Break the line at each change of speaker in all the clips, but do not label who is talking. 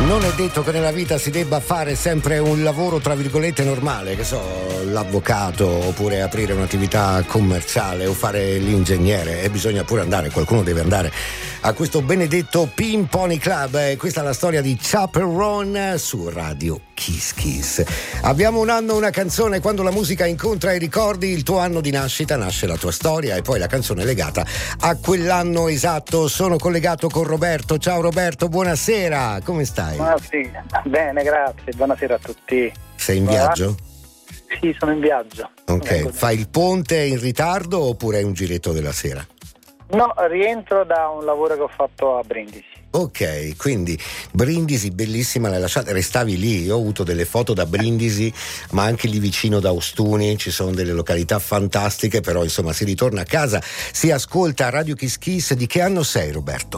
Non è detto che nella vita si debba fare sempre un lavoro tra virgolette normale, che so, l'avvocato, oppure aprire un'attività commerciale o fare l'ingegnere, e bisogna pure andare, qualcuno deve andare a questo benedetto Pin Pony Club. Questa è la storia di Chaperone su Radio Kiss Kiss. Abbiamo un anno, una canzone, quando la musica incontra i ricordi, il tuo anno di nascita, nasce la tua storia e poi la canzone è legata a quell'anno esatto. Sono collegato con Roberto. Ciao Roberto, buonasera, come stai?
Buonasera. Bene, grazie, buonasera a tutti.
Sei in viaggio?
Sì, sono in viaggio.
Ok, fai il ponte in ritardo oppure è un giretto della sera?
No, rientro da un lavoro che ho fatto a Brindisi.
Ok, quindi Brindisi, bellissima, l'hai lasciata, restavi lì. Io ho avuto delle foto da Brindisi, ma anche lì vicino da Ostuni ci sono delle località fantastiche, però insomma si ritorna a casa, si ascolta Radio Kiss Kiss. Di che anno sei, Roberto?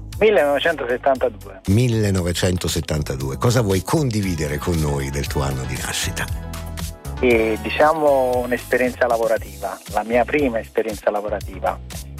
1972.
1972. Cosa vuoi condividere con noi del tuo anno di nascita?
E diciamo un'esperienza lavorativa, la mia prima esperienza lavorativa.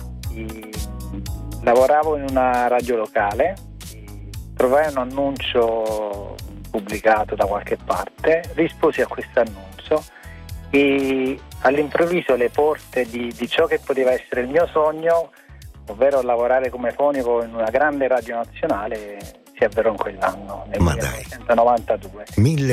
Lavoravo in una radio locale, trovai un annuncio pubblicato da qualche parte, risposi a questo annuncio e all'improvviso le porte di ciò che poteva essere il mio sogno, ovvero lavorare come fonico in una grande radio nazionale, si avverò in quell'anno, nel 1992.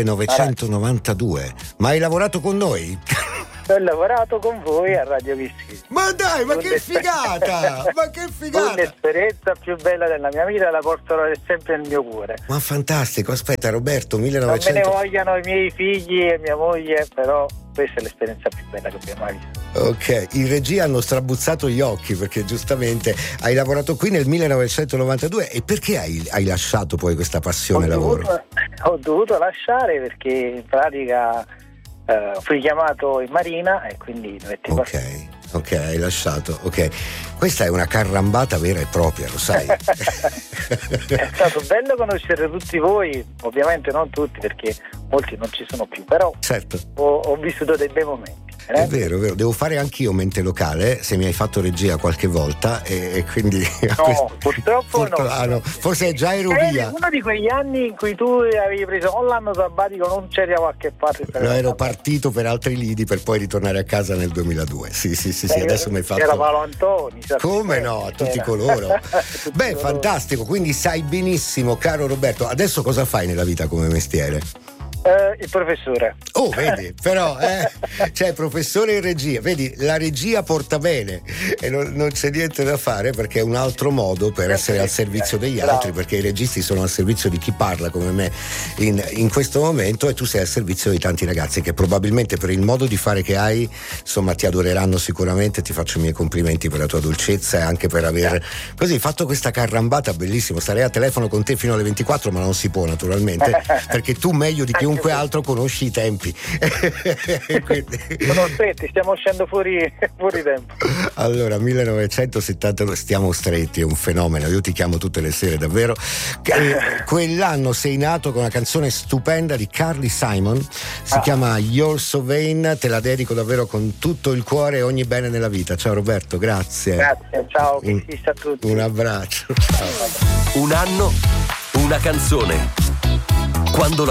1992? Ma hai lavorato con noi?
Ho lavorato con voi a Radio Kiss Kiss.
Ma dai, ma che figata! Ma che figata!
L'esperienza più bella della mia vita, la porterò sempre nel mio cuore.
Ma fantastico, aspetta Roberto,
Non me ne vogliano i miei figli e mia moglie, però questa è l'esperienza più bella che abbiamo mai visto.
Ok, in regia hanno strabuzzato gli occhi perché giustamente hai lavorato qui nel 1992. E perché hai lasciato poi questa passione lavoro?
Ho dovuto lasciare perché in pratica fui chiamato in marina e quindi dovetti passare.
Ok, hai lasciato, ok. Questa è una carrambata vera e propria, lo sai.
È stato bello conoscere tutti voi, ovviamente non tutti perché molti non ci sono più, però
certo.
Ho vissuto dei bei momenti.
È vero, devo fare anch'io mente locale, se mi hai fatto regia qualche volta e quindi...
No, purtroppo no.
No. Forse già ero via.
Uno di quegli anni in cui tu avevi preso o l'anno sabbatico, non c'eri da qualche parte.
No, ero partito per altri lidi per poi ritornare a casa nel 2002. Sì, adesso mi hai fatto...
C'era Paolo Antoni.
Come no, a tutti coloro. Beh, fantastico, quindi sai benissimo, caro Roberto, adesso cosa fai nella vita come mestiere?
Il professore.
Oh, vedi, però cioè professore in regia, vedi, la regia porta bene e non c'è niente da fare perché è un altro modo per essere al servizio degli altri, perché i registi sono al servizio di chi parla come me in questo momento e tu sei al servizio di tanti ragazzi che probabilmente per il modo di fare che hai, insomma, ti adoreranno sicuramente. Ti faccio i miei complimenti per la tua dolcezza e anche per aver così fatto questa carrambata bellissima. Starei a telefono con te fino alle 24, ma non si può naturalmente perché tu meglio di chiunque altro conosci i tempi.
Sono stretti, stiamo uscendo fuori tempo.
Allora, 1972, stiamo stretti, è un fenomeno. Io ti chiamo tutte le sere, davvero. Quell'anno sei nato con una canzone stupenda di Carly Simon, si chiama You're So Vain. Te la dedico davvero con tutto il cuore e ogni bene nella vita. Ciao Roberto, grazie.
Grazie, ciao, che a tutti.
Un abbraccio. Ciao.
Un anno, una canzone. Quando